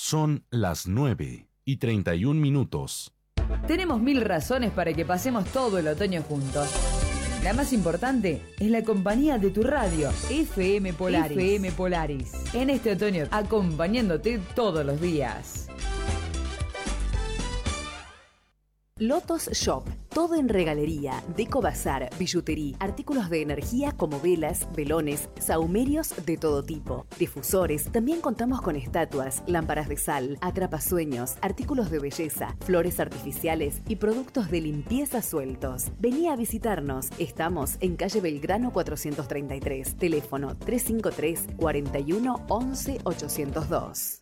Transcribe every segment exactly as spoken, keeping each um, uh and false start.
Son las nueve y treinta y un minutos. Tenemos mil razones para que pasemos todo el otoño juntos. La más importante es la compañía de tu radio, F M Polaris. F M Polaris. En este otoño, acompañándote todos los días. Lotos Shop, todo en regalería, deco bazar, billutería, artículos de energía como velas, velones, sahumerios de todo tipo, difusores, también contamos con estatuas, lámparas de sal, atrapasueños, artículos de belleza, flores artificiales y productos de limpieza sueltos. Vení a visitarnos, estamos en calle Belgrano cuatrocientos treinta y tres, teléfono tres cinco tres, cuatro uno, once, ochocientos dos.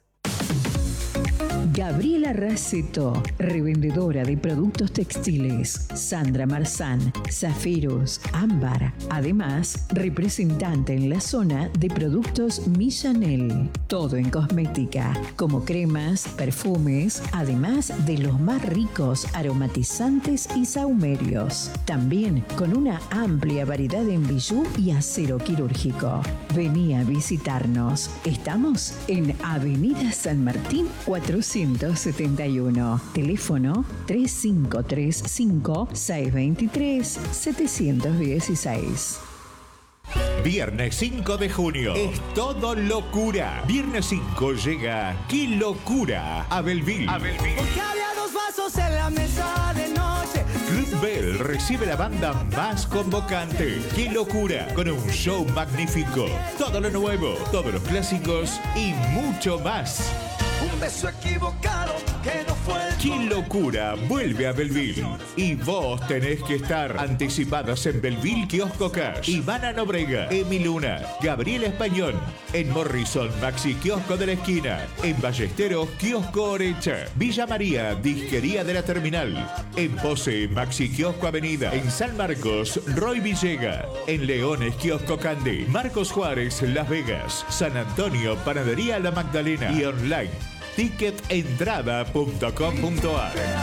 Gabriela Raceto, revendedora de productos textiles. Sandra Marzán, zafiros, ámbar. Además, representante en la zona de productos Millanel. Todo en cosmética, como cremas, perfumes, además de los más ricos aromatizantes y sahumerios. También con una amplia variedad en bijú y acero quirúrgico. Vení a visitarnos. Estamos en Avenida San Martín cuatrocientos setenta y uno. Teléfono tres cinco tres cinco, seis dos tres, siete uno seis. Viernes cinco de junio es todo locura. Viernes cinco llega ¡Qué locura! A Belleville. A Belleville. Porque había dos vasos en la mesa de noche. Club Bell recibe la banda más convocante. ¡Qué locura! Con un show magnífico. Todo lo nuevo, todos los clásicos y mucho más. Un beso equivocado que no fue el ¡Qué locura! Vuelve a Belleville. Y vos tenés que estar. Anticipadas en Belleville Kiosco Cash. Ivana Nobrega, Emi Luna, Gabriela Español. En Morrison, Maxi Kiosco de la Esquina. En Ballesteros, Kiosco Orecha. Villa María, Disquería de la Terminal. En Pose, Maxi Kiosco Avenida. En San Marcos, Roy Villega. En Leones, Kiosco Cande. Marcos Juárez, Las Vegas. San Antonio, Panadería La Magdalena. Y online, ticket entrada punto com punto a r.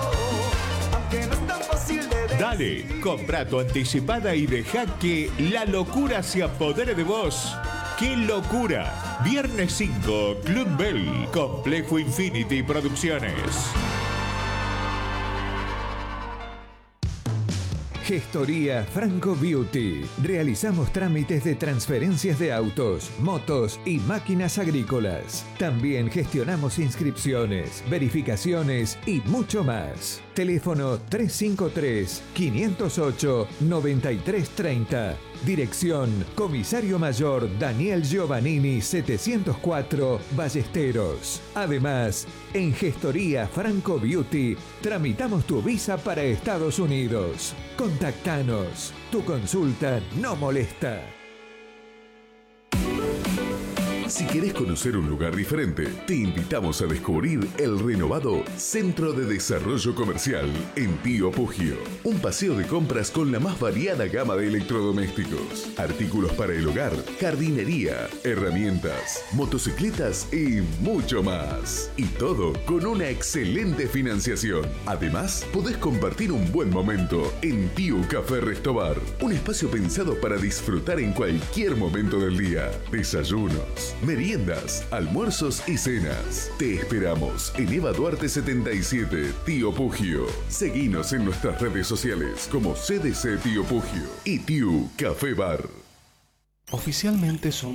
Dale, compra tu anticipada y deja que la locura se apodere de vos. ¡Qué locura! Viernes cinco, Club Bell, Complejo Infinity Producciones. Gestoría Franco Beauty. Realizamos trámites de transferencias de autos, motos y máquinas agrícolas. También gestionamos inscripciones, verificaciones y mucho más. Teléfono tres cinco tres, cinco cero ocho, nueve tres tres cero. Dirección Comisario Mayor Daniel Giovannini setecientos cuatro, Ballesteros. Además, en Gestoría Franco Beauty tramitamos tu visa para Estados Unidos. Contactanos. Tu consulta no molesta. Si querés conocer un lugar diferente, te invitamos a descubrir el renovado Centro de Desarrollo Comercial en Tío Pugio. Un paseo de compras con la más variada gama de electrodomésticos, artículos para el hogar, jardinería, herramientas, motocicletas y mucho más. Y todo con una excelente financiación. Además, podés compartir un buen momento en Tío Café Restobar. Un espacio pensado para disfrutar en cualquier momento del día. Desayunos, meriendas, almuerzos y cenas. Te esperamos en Eva Duarte setenta y siete, Tío Pugio. Seguinos en nuestras redes sociales como C D C Tío Pugio y Tío Café Bar. Oficialmente somos